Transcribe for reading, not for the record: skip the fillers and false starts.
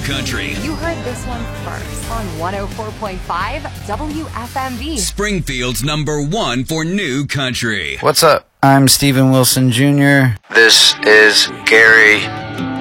country. You heard this one first on 104.5 WFMV. Springfield's #1 for new country. What's up? I'm Steven Wilson Jr. This is Gary.